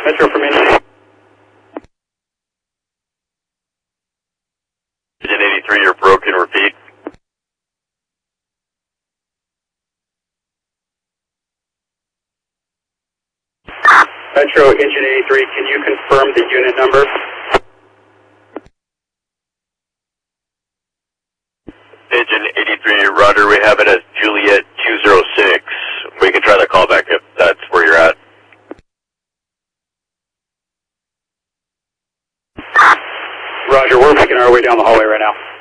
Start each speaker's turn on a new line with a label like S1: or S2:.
S1: Metro from Engine.
S2: Engine 83, you're broken, repeat.
S1: Metro Engine 83, can you confirm the unit number?
S2: Engine 83, Roger, we have it as Juliet 206. We can try the callback if that's where you're at.
S1: Roger, we're making our way down the hallway right now.